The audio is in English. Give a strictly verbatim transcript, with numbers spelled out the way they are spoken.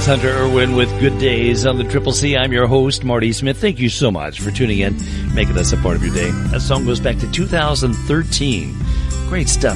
It's Hunter Irwin with Good Days on the Triple C. I'm your host, Marty Smith. Thank you so much for tuning in, making us a part of your day. That song goes back to two thousand thirteen. Great stuff.